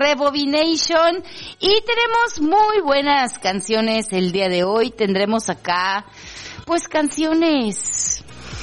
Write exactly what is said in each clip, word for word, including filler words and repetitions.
Rebobination y tenemos muy buenas canciones el día de hoy. Tendremos acá, pues, canciones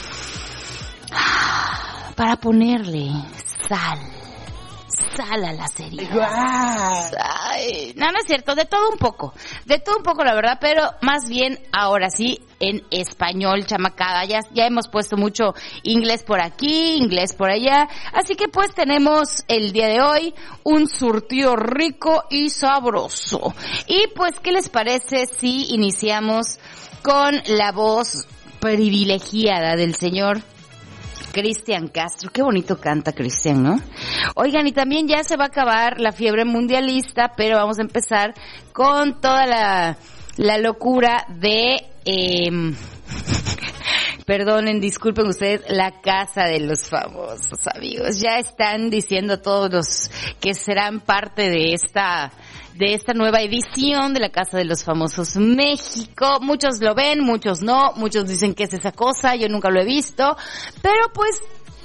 para ponerle sal. Sal a las heridas. Ay, no, no es cierto, de todo un poco, de todo un poco la verdad, pero más bien ahora sí en español, chamacada. Ya, ya hemos puesto mucho inglés por aquí, inglés por allá, así que pues tenemos el día de hoy un surtido rico y sabroso. Y pues, ¿qué les parece si iniciamos con la voz privilegiada del señor Cristian Castro? Qué bonito canta Cristian, ¿no? Oigan, y también ya se va a acabar la fiebre mundialista, pero vamos a empezar con toda la, la locura de, eh, perdonen, disculpen ustedes, la Casa de los Famosos, amigos. Ya están diciendo todos los que serán parte de esta de esta nueva edición de la Casa de los Famosos México. Muchos lo ven, muchos no, muchos dicen que es esa cosa, yo nunca lo he visto, pero pues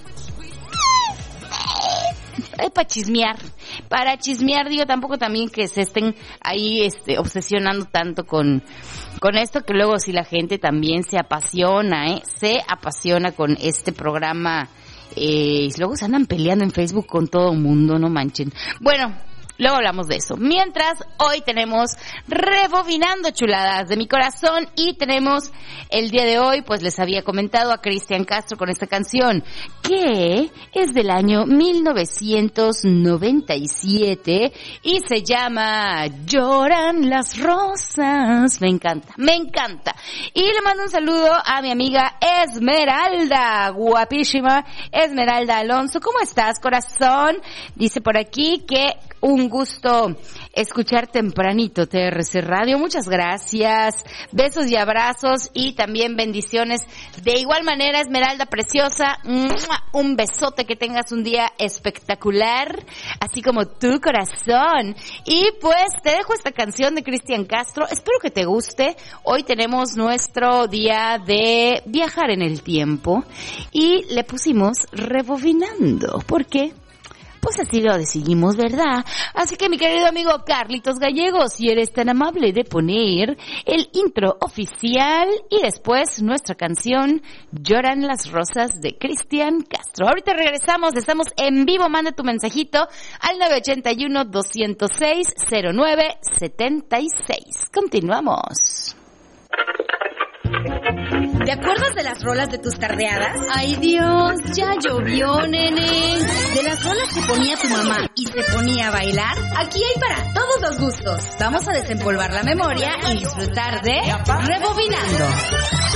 es para chismear, para chismear, digo, tampoco también que se estén ahí este obsesionando tanto con con esto, que luego si la gente también se apasiona, eh, se apasiona con este programa, eh, y luego se andan peleando en Facebook con todo el mundo, no manchen. Bueno, luego hablamos de eso. Mientras, hoy tenemos Rebobinando Chuladas de mi Corazón y tenemos el día de hoy, pues les había comentado a Cristian Castro con esta canción que es del año mil novecientos noventa y siete y se llama Lloran las Rosas. Me encanta, me encanta. Y le mando un saludo a mi amiga Esmeralda, guapísima Esmeralda Alonso. ¿Cómo estás, corazón? Dice por aquí que un gusto escuchar tempranito T R C Radio. Muchas gracias. Besos y abrazos y también bendiciones. De igual manera, Esmeralda preciosa, un besote, que tengas un día espectacular, así como tu corazón. Y pues te dejo esta canción de Cristian Castro. Espero que te guste. Hoy tenemos nuestro día de viajar en el tiempo y le pusimos Rebobinando. ¿Por qué? Pues así lo decidimos, ¿verdad? Así que mi querido amigo Carlitos Gallegos, si eres tan amable de poner el intro oficial y después nuestra canción Lloran las Rosas de Cristian Castro. Ahorita regresamos, estamos en vivo, manda tu mensajito al nueve ocho uno, dos cero seis, cero nueve siete seis. Continuamos. ¿Te acuerdas de las rolas de tus tardeadas? Ay Dios, ya llovió, nene. De las rolas que ponía tu mamá y se ponía a bailar. Aquí hay para todos los gustos. Vamos a desempolvar la memoria y disfrutar de Rebobinando.